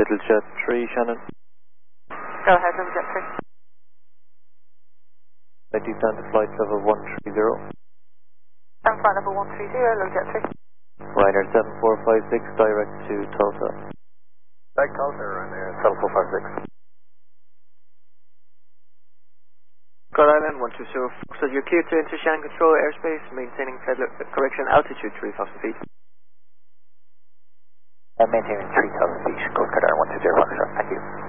Little Jet 3, Shannon. Go ahead, Little Jet 3. I descend to flight level 130. And flight level 130, Little Jet 3. Ryanair 7456, direct to Tulsa. Direct Tulsa, Ryanair 7456. Scott Island 120, so you're clear to enter Shannon Control airspace, maintaining correction altitude 3,000 feet. And maintaining 3,000 feet, Coast Guard 120, Rockstar, thank you.